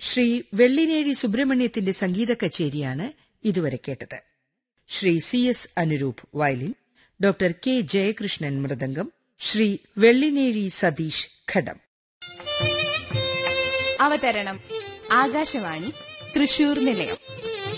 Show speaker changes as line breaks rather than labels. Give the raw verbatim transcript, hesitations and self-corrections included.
ശ്രീ വെള്ളിനേഴി സുബ്രഹ്മണ്യത്തിന്റെ സംഗീത കച്ചേരിയാണ് ഇതുവരെ കേട്ടത്. Shri C S Anuroop violin, doctor K Jayakrishnan mridangam, Shri Vellinezhi Satheesh ഘടം.
അവതരണം ആകാശവാണി തൃശൂർ നിലയം.